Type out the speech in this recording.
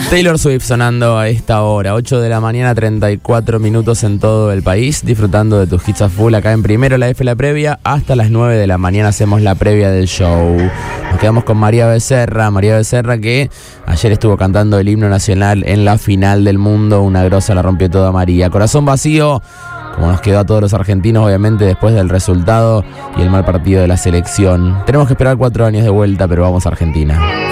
Taylor Swift sonando a esta hora, 8 de la mañana, 34 minutos en todo el país, disfrutando de tus hits a full acá en Primero la F, la previa. Hasta las 9 de la mañana hacemos la previa del show. Nos quedamos con María Becerra que ayer estuvo cantando el himno nacional en la final del mundo. Una grosa, la rompió toda María. Corazón vacío, como nos quedó a todos los argentinos, obviamente, después del resultado y el mal partido de la selección. Tenemos que esperar 4 años de vuelta, pero vamos a Argentina.